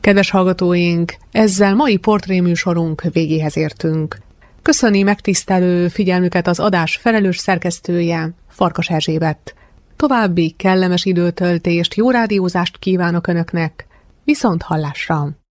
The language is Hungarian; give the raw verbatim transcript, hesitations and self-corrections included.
Kedves hallgatóink, ezzel mai portréműsorunk végéhez értünk. Köszöni megtisztelő figyelmüket az adás felelős szerkesztője, Farkas Erzsébet. További kellemes időtöltést, jó rádiózást kívánok Önöknek, viszont hallásra!